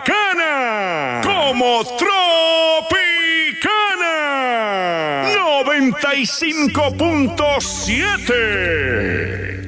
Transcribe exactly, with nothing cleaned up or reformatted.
bacana como Tropicana noventa y cinco punto siete.